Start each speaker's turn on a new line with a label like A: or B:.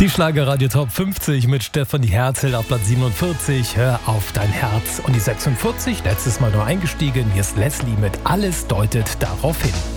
A: Die Schlagerradio Top 50 mit Stefanie Herzl auf Platz 47. Hör auf dein Herz. Und die 46, letztes Mal nur eingestiegen. Hier ist Leslie mit Alles deutet darauf hin.